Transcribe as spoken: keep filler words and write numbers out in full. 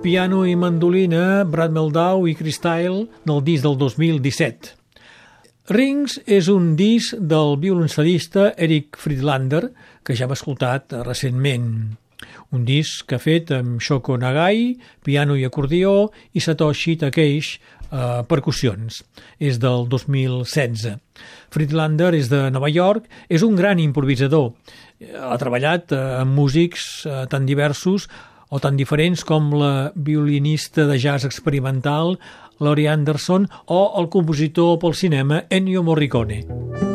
piano i mandolina, Brad Mehldau i Chris Steele, del disc del dos mil disset. Rings és un disc del violoncel·lista Eric Friedlander, que ja hem escoltat recentment. Un disc que ha fet amb Shoko Nagai, piano i acordió, i Satoshi Takeish, eh, percussions. És del dos mil setze. Friedlander és de Nova York, és un gran improvisador. Ha treballat amb músics eh, tan diversos o tan diferents com la violinista de jazz experimental Laurie Anderson o el compositor pel cinema Ennio Morricone.